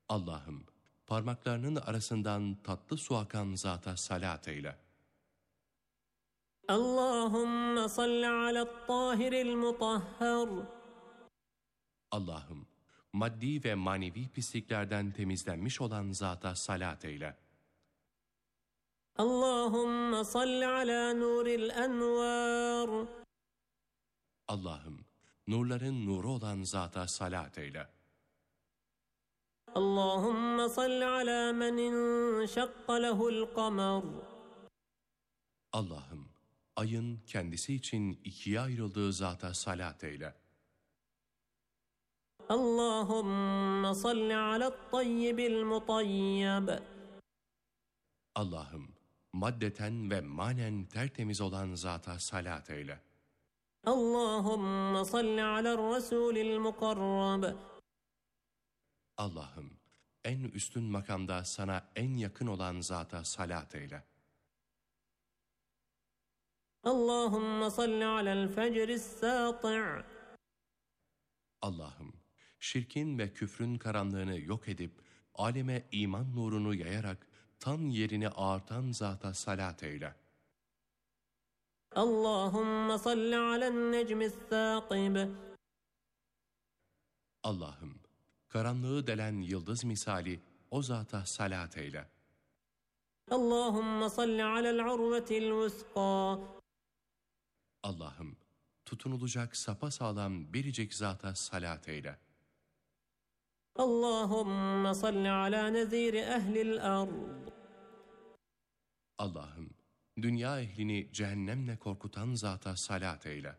Allah'ım, parmaklarının arasından tatlı su akan zata salat eyle. Allahümme salli ala't-tahiril mutahhar. Allah'ım, maddi ve manevi pisliklerden temizlenmiş olan zata salat eyle. Allahümme salli ala nuril envar. Allah'ım, nurların nuru olan zata salat eyle. Allahümme salli ala men inşakka lehul kamer. Allah'ım, ayın kendisi için ikiye ayrıldığı zata salat eyle. Allahümme salli ala't-tayyibil mutayyib. Allah'ım, maddeten ve manen tertemiz olan zata salat eyle. Allahümme salli ala'r-rasulil mukarrab. Allah'ım, en üstün makamda sana en yakın olan zata salat eyle. Allahümme salli alel fecris sâti'. Allah'ım, şirkin ve küfrün karanlığını yok edip, aleme iman nurunu yayarak, tan yerini ağartan zata salat eyle. Allahümme salli alen necmis sâkib. Allah'ım, karanlığı delen yıldız misali o zata salat eyle. Allahümme salli alel urvetil vuskâ. Allah'ım, tutunulacak sapasağlam biricik zata salat eyle. Allahümme salli ala nezîri ehlil ard. Allah'ım, dünya ehlini cehennemle korkutan zata salat eyle.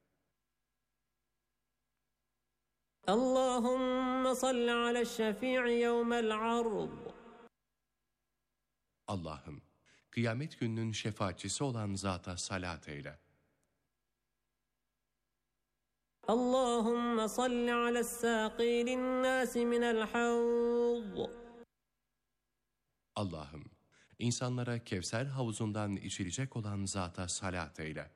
Allahümme salli ale'ş-şefî'i yevmel ard. Allah'ım, kıyamet gününün şefaatçisi olan zata salat eyle. Allahümme salli ale's-sâqî linnâsi minel havz. Allah'ım, insanlara Kevser havuzundan içilecek olan zata salat eyle.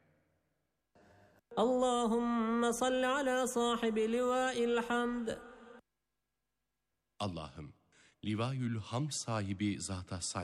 Allahümme salli ala sahibi livâil hamd. Allah'ım, Livâyül Hamd sahibi zata salat